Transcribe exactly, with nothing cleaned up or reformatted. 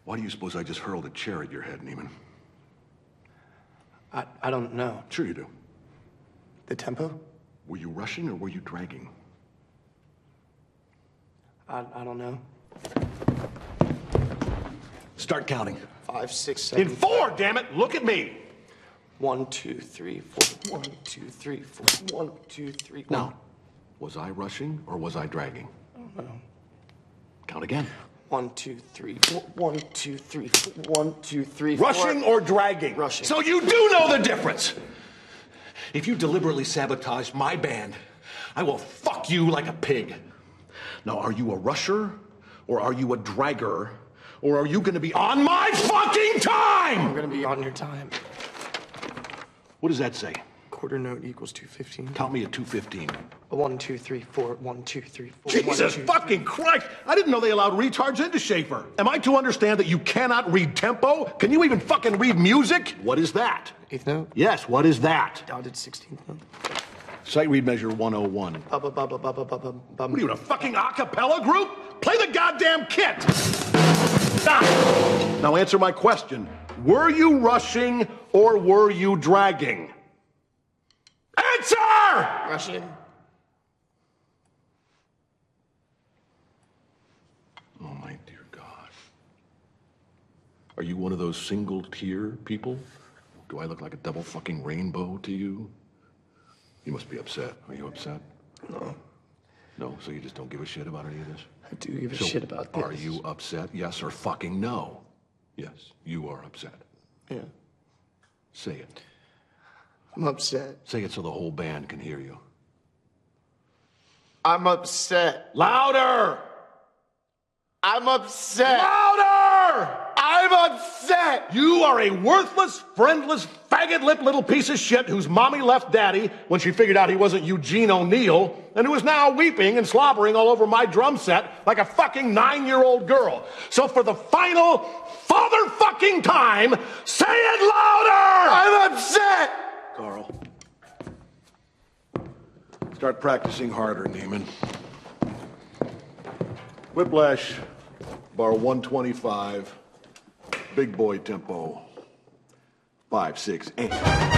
Why do you suppose I just hurled a chair at your head, Neiman? I, I don't know. Sure you do. The tempo? Were you rushing or were you dragging? I, I don't know. Start counting. Five, six, seven. In four, damn it! Look at me! One, two, three, four. One, two, three, four. One, two, three. Now, was I rushing or was I dragging? I don't know. Count again. One, two, three, four. One, two, three, four. One, two, three, four. Rushing or dragging? Rushing. So you do know the difference! If you deliberately sabotage my band, I will fuck you like a pig. Now, are you a rusher or are you a dragger? Or are you gonna be on my fucking time? I'm gonna be on your time. What does that say? Quarter note equals two fifteen. Count me at two fifteen. One, two, three, four. One, two, three, four. Jesus One, two, fucking three. Christ! I didn't know they allowed retards into Schaefer. Am I to understand that you cannot read tempo? Can you even fucking read music? What is that? Eighth note? Yes, what is that? Dotted sixteenth note. Sight read measure one oh one. Bubba, bubba, bubba, bubba, bubba. What are you, in a fucking a cappella group? Play the goddamn kit! Ah. Now answer my question. Were you rushing or were you dragging? Answer! Rushing. Oh, my dear God. Are you one of those single-tier people? Do I look like a double fucking rainbow to you? You must be upset. Are you upset? No. No, so you just don't give a shit about any of this? I do give a So shit about this. Are you upset? Yes or fucking no? Yes, you are upset. Yeah. Say it. I'm upset. Say it so the whole band can hear you. I'm upset. Louder! I'm upset. Louder! I'm upset. You are a worthless, friendless, faggot-lipped little piece of shit whose mommy left daddy when she figured out he wasn't Eugene O'Neill, and who is now weeping and slobbering all over my drum set like a fucking nine-year-old girl. So for the final father-fucking time, say it louder! I'm upset. Carl. Start practicing harder, Neiman. Whiplash, bar one twenty-five, big boy tempo. Five, six, eight.